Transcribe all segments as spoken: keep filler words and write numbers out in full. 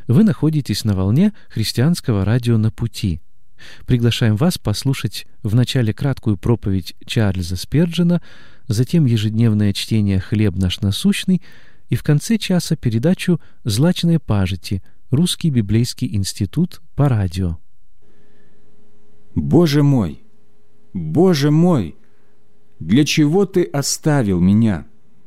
Вы находитесь на волне христианского радио «На пути». Приглашаем вас послушать вначале краткую проповедь Чарльза Спержена, затем ежедневное чтение «Хлеб наш насущный» и в конце часа передачу «Злачные пажити. Русский библейский институт» по радио. «Боже мой, Боже мой, для чего Ты оставил меня?»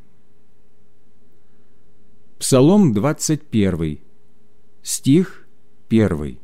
Псалом двадцать первый, стих первый.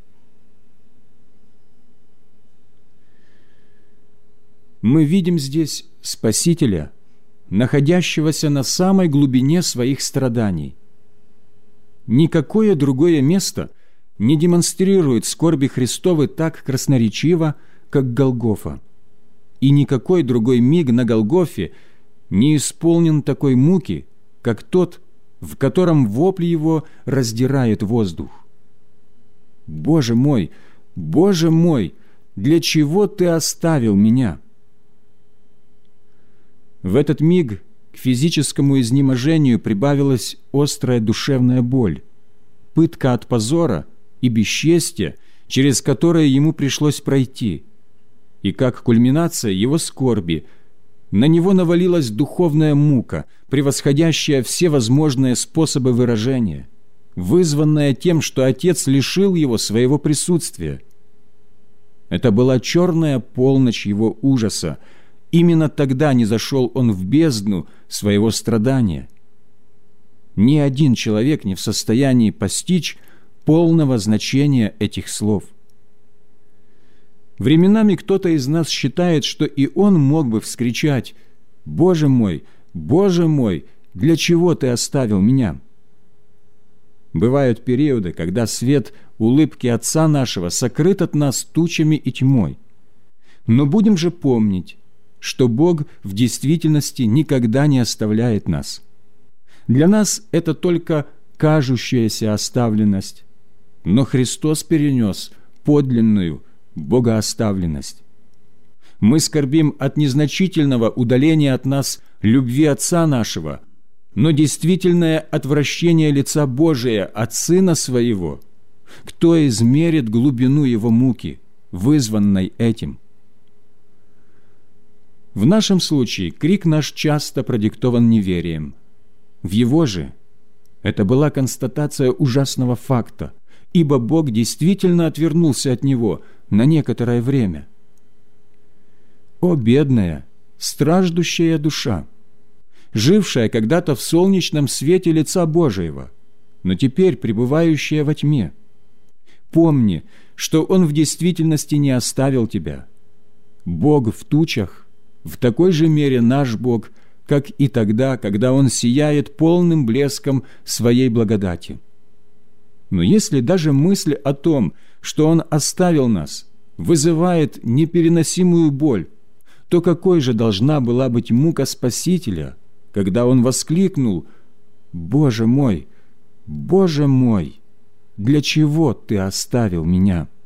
Мы видим здесь Спасителя, находящегося на самой глубине своих страданий. Никакое другое место не демонстрирует скорби Христовы так красноречиво, как Голгофа. И никакой другой миг на Голгофе не исполнен такой муки, как тот, в котором вопль его раздирает воздух. «Боже мой, Боже мой, для чего Ты оставил меня?» В этот миг к физическому изнеможению прибавилась острая душевная боль, пытка от позора и бесчестия, через которое ему пришлось пройти. И как кульминация его скорби, на него навалилась духовная мука, превосходящая все возможные способы выражения, вызванная тем, что Отец лишил его своего присутствия. Это была черная полночь его ужаса. Именно тогда низошел он в бездну своего страдания. Ни один человек не в состоянии постичь полного значения этих слов. Временами кто-то из нас считает, что и он мог бы вскричать: «Боже мой, Боже мой, для чего Ты оставил меня?» Бывают периоды, когда свет улыбки Отца нашего сокрыт от нас тучами и тьмой. Но будем же помнить, что Бог в действительности никогда не оставляет нас. Для нас это только кажущаяся оставленность, но Христос перенес подлинную богооставленность. Мы скорбим от незначительного удаления от нас любви Отца нашего, но действительное отвращение лица Божия от Сына Своего, кто измерит глубину Его муки, вызванной этим? В нашем случае крик наш часто продиктован неверием. В его же это была констатация ужасного факта, ибо Бог действительно отвернулся от него на некоторое время. О, бедная, страждущая душа, жившая когда-то в солнечном свете лица Божиего, но теперь пребывающая во тьме! Помни, что Он в действительности не оставил тебя. Бог в тучах в такой же мере наш Бог, как и тогда, когда Он сияет полным блеском Своей благодати. Но если даже мысль о том, что Он оставил нас, вызывает непереносимую боль, то какой же должна была быть мука Спасителя, когда Он воскликнул: «Боже мой, Боже мой, для чего Ты оставил меня?»